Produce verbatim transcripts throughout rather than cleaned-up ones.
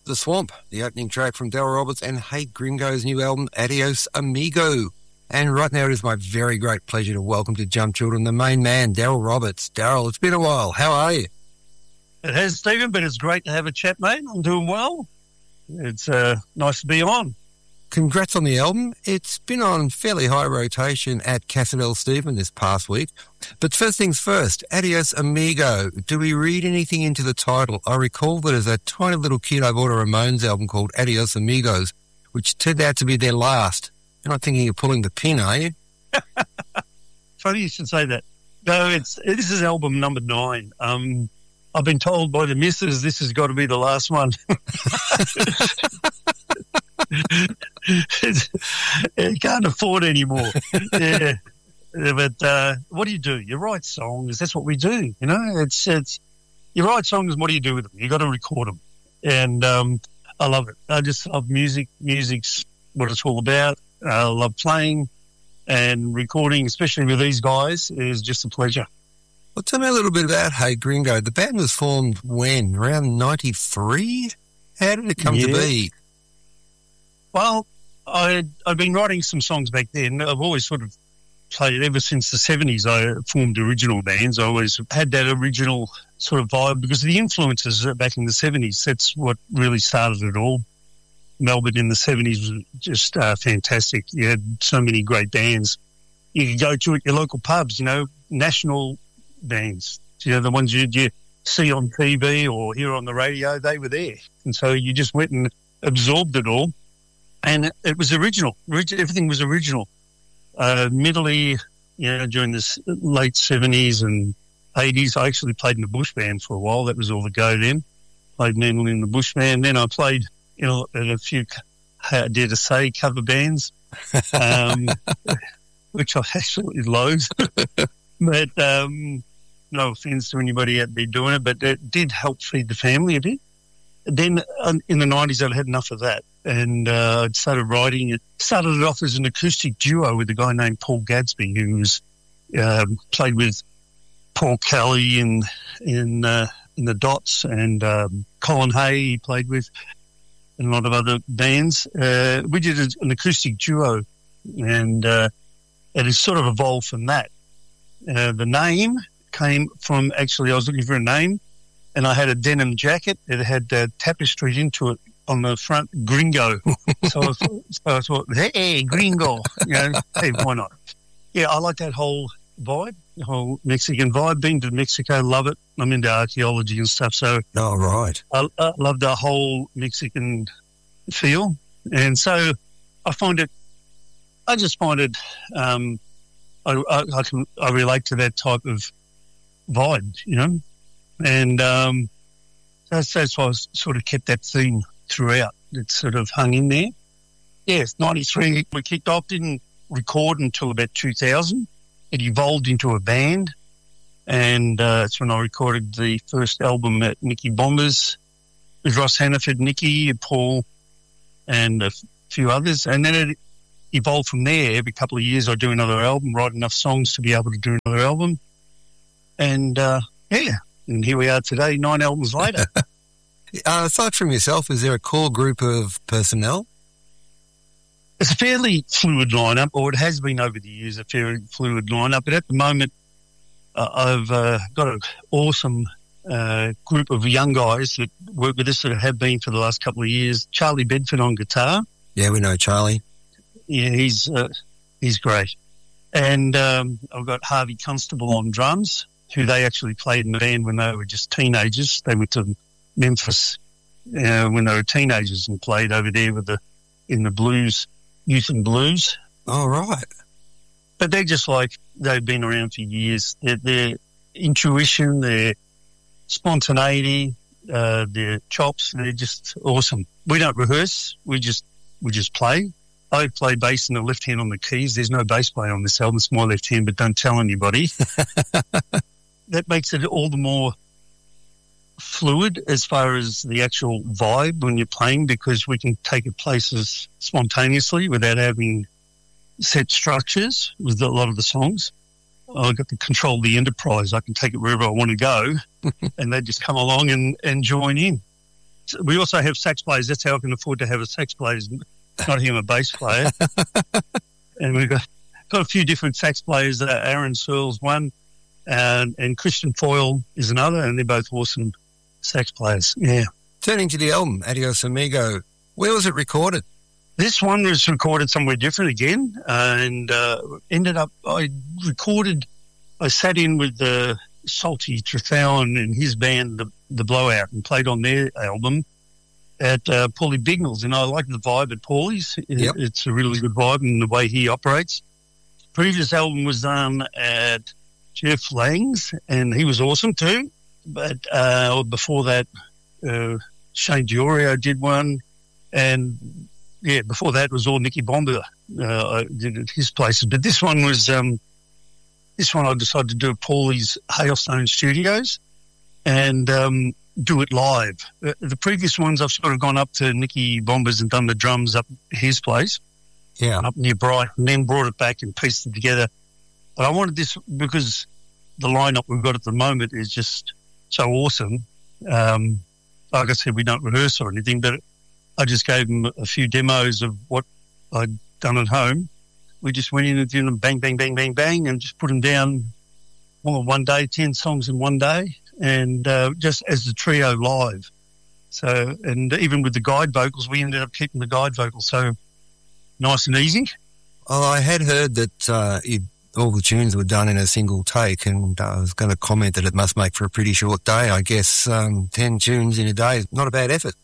The Swamp, the opening track from Daryl Roberts and Hey Gringo's new album, Adios Amigo. And right now it is my very great pleasure to welcome to Jump Children the main man, Daryl Roberts. Daryl, it's been a while. How are you? It has, Stephen, but it's great to have a chat, mate. I'm doing well. It's uh, nice to be on. Congrats on the album. It's been on fairly high rotation at Casabel Stephen this past week. But first things first, Adios Amigo. Do we read anything into the title? I recall that as a tiny little kid I bought a Ramones album called Adios Amigos, which turned out to be their last. You're not thinking of pulling the pin, are you? Funny you should say that. No, it's this is album number nine. Um, I've been told by the missus this has got to be the last one. You can't afford anymore. Yeah, but uh, what do you do? You write songs. That's what we do. You know, it's it's you write songs. What do you do with them? You got to record them, and um, I love it. I just love music. Music's what it's all about. I love playing and recording, especially with these guys, is just a pleasure. Well, tell me a little bit about Hey Gringo. The band was formed when? Around ninety-three? How did it come yeah. to be? Well, I'd, I'd been writing some songs back then. I've always sort of played, ever since the seventies, I formed original bands. I always had that original sort of vibe because of the influences back in the seventies. That's what really started it all. Melbourne in the seventies was just uh, fantastic. You had so many great bands. You could go to at your local pubs, you know, national bands. You know, the ones you, you see on T V or hear on the radio, they were there. And so you just went and absorbed it all. And it was original. Everything was original. Uh, Middley, you know, during the late seventies and eighties, I actually played in the Bush Band for a while. That was all the go then. Played mainly in the Bush Band. Then I played, you know, in a few, I dare to say, cover bands, um, which I actually loathe. But um, no offence to anybody out there doing it, but it did help feed the family a bit. Then um, in the nineties, I'd had enough of that. And uh, I started writing. It started it off as an acoustic duo with a guy named Paul Gadsby, who was uh, played with Paul Kelly in in uh, in the Dots, and um, Colin Hay he played with, and a lot of other bands. Uh, we did an acoustic duo, and uh, it has sort of evolved from that. Uh, the name came from actually I was looking for a name, and I had a denim jacket. It had uh, tapestries into it. On the front, Gringo. So I thought, so I thought hey, Gringo. You know, hey, why not? Yeah, I like that whole vibe, the whole Mexican vibe. Been to Mexico, love it. I'm into archaeology and stuff, so oh, right. I, I love the whole Mexican feel. And so I find it, I just find it, um, I, I, I can, I relate to that type of vibe, you know, and um, that's, that's why I sort of kept that theme throughout. It sort of hung in there. Yes, ninety-three we kicked off, didn't record until about two thousand. It evolved into a band, and uh, that's when I recorded the first album at Nicky Bombers with Ross Hannaford, Nicky, Paul, and a few others. And then it evolved from there. Every couple of years I do another album, write enough songs to be able to do another album. And, uh, yeah, and here we are today, nine albums later. Uh, aside from yourself, is there a core group of personnel? It's a fairly fluid lineup, or it has been over the years, a fairly fluid lineup. But at the moment, uh, I've uh, got an awesome uh, group of young guys that work with us that have been for the last couple of years. Charlie Bedford on guitar. Yeah, we know Charlie. Yeah, he's uh, he's great. And um, I've got Harvey Constable on drums, who they actually played in the band when they were just teenagers. They went to Memphis uh, when they were teenagers and played over there with the in the blues, youth and blues. Oh, right. But they're just like, they've been around for years. Their, their intuition, their spontaneity, uh, their chops, they're just awesome. We don't rehearse. We just we just play. I play bass in the left hand on the keys. There's no bass player on this album. It's my left hand, but don't tell anybody. That makes it all the more fluid as far as the actual vibe when you're playing, because we can take it places spontaneously without having set structures with a lot of the songs. I've got to control the enterprise. I can take it wherever I want to go and they just come along and, and join in. we also have sax players. That's how I can afford to have a sax player, not him a bass player. And we've got, got a few different sax players. Uh, Aaron Searle's one, and, and Christian Foyle is another, and they're both awesome sax players. Yeah. Turning to the album, Adios Amigo, where was it recorded? This one was recorded somewhere different again, uh, and uh, ended up, I recorded, I sat in with the Salty Trethowan and his band, the, the Blowout, and played on their album at uh, Paulie Bignell's, and I like the vibe at Paulie's. It, yep. It's a really good vibe and the way he operates. The previous album was done at Jeff Lang's, and he was awesome too. But uh, before that, uh, Shane Diorio did one, and yeah, before that was all Nicky Bomber uh, I did at his places. But this one was, um, this one I decided to do at Paulie's Hailstone Studios, and um, do it live. Uh, the previous ones I've sort of gone up to Nicky Bombers and done the drums up his place, yeah, up near Brighton, and then brought it back and pieced it together. But I wanted this because the lineup we've got at the moment is just so awesome. Um, like I said, we don't rehearse or anything, but I just gave them a few demos of what I'd done at home. We just went in and did them bang, bang, bang, bang, bang, and just put them down all in one day, ten songs in one day, and uh, just as the trio live. So, and even with the guide vocals, we ended up keeping the guide vocals so nice and easy. Oh, I had heard that uh, you, all the tunes were done in a single take, and I was going to comment that it must make for a pretty short day. I guess um, ten tunes in a day is not a bad effort.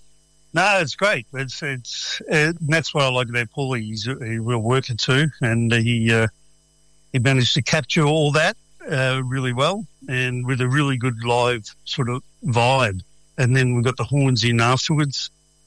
No, it's great. It's it's uh, that's what I like about Paulie. He's a, a real worker too, and he uh, he managed to capture all that uh, really well, and with a really good live sort of vibe. And then we got the horns in afterwards,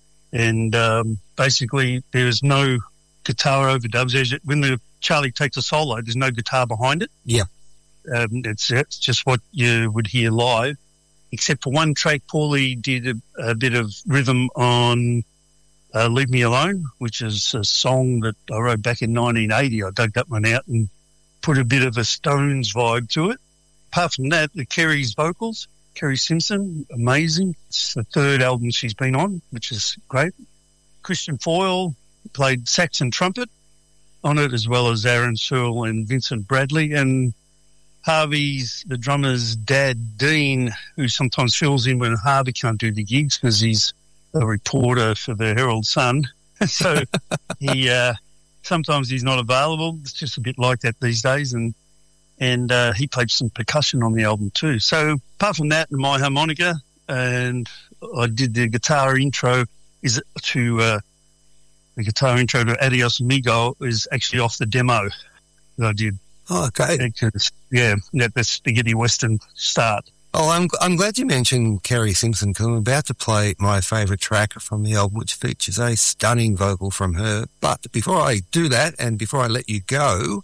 and um, basically there's no guitar overdubs. There's, when the Charlie takes a solo, there's no guitar behind it. Yeah, um, it's it's just what you would hear live. Except for one track, Paulie did a, a bit of rhythm on uh, Leave Me Alone, which is a song that I wrote back in nineteen eighty. I dug that one out and put a bit of a Stones vibe to it. Apart from that, the Kerry's vocals, Kerry Simpson, amazing. It's the third album she's been on, which is great. Christian Foyle played sax and trumpet on it, as well as Aaron Searle and Vincent Bradley, and Harvey's, the drummer's dad, Dean, who sometimes fills in when Harvey can't do the gigs because he's a reporter for the Herald Sun. So he uh, sometimes he's not available. It's just a bit like that these days. And and uh, he played some percussion on the album too. So apart from that, my harmonica, and I did the guitar intro is to uh, the guitar intro to Adios Amigo is actually off the demo that I did. Oh, okay. Because, yeah, that the spaghetti western start. Oh, I'm I'm glad you mentioned Kerry Simpson, because I'm about to play my favourite track from the album, which features a stunning vocal from her. But before I do that, and before I let you go,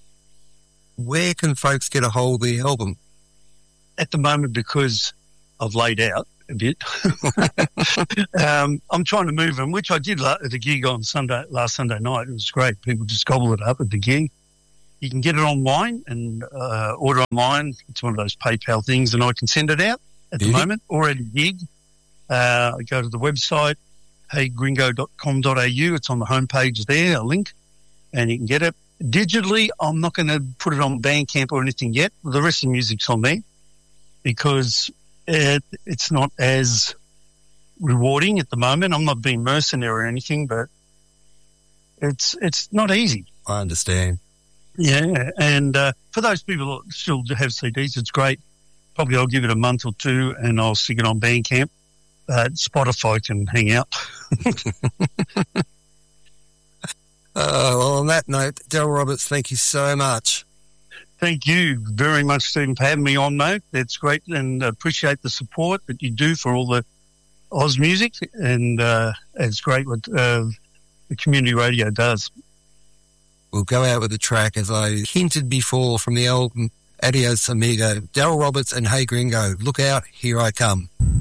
where can folks get a hold of the album? At the moment, because I've laid out a bit, um, I'm trying to move them, which I did at the gig on Sunday last Sunday night. It was great. People just gobble it up at the gig. You can get it online and uh, order online. It's one of those PayPal things, and I can send it out at the mm-hmm. moment, or at a gig. Uh, I go to the website, hey gringo dot com dot a u. It's on the homepage there, a link, and you can get it. Digitally, I'm not going to put it on Bandcamp or anything yet. The rest of the music's on there because it, it's not as rewarding at the moment. I'm not being mercenary or anything, but it's it's not easy. I understand. Yeah, and uh, for those people that still have C Ds, it's great. Probably I'll give it a month or two and I'll stick it on Bandcamp. Uh, Spotify can hang out. uh, well, on that note, Daryl Roberts, thank you so much. Thank you very much, Stephen, for having me on, mate. That's great, and appreciate the support that you do for all the Oz music, and uh, it's great what uh, the community radio does. We'll go out with the track, as I hinted before, from the album Adios Amigo. Daryl Roberts and Hey Gringo. Look out, here I come.